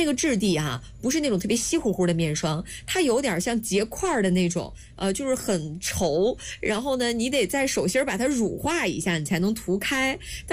那个质地啊，不是那种特别稀乎乎的面霜，它有点像结块的那种，就是很稠，然后呢，你得在手心把它乳化一下，你才能涂开。